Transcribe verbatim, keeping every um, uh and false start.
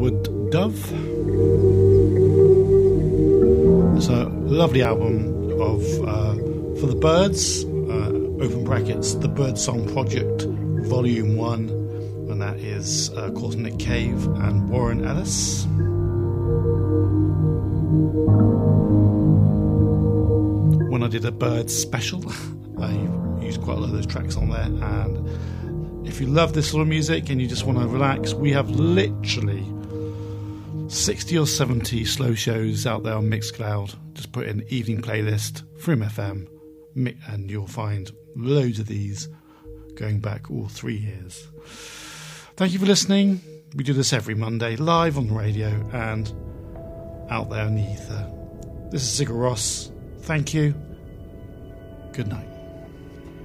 Hazelwood Dove. It's a lovely album of uh, For the Birds, uh, open brackets, the Birdsong Project Volume one, and that is, uh, of course, Nick Cave and Warren Ellis. When I did a Birds special, I used quite a lot of those tracks on there, and if you love this sort of music and you just want to relax, we have literally sixty or seventy slow shows out there on Mixcloud. Just put in evening playlist, Frim F M, and you'll find loads of these going back all three years. Thank you for listening. We do this every Monday, live on the radio and out there in the ether. This is Sigur Rós. Thank you. Good night.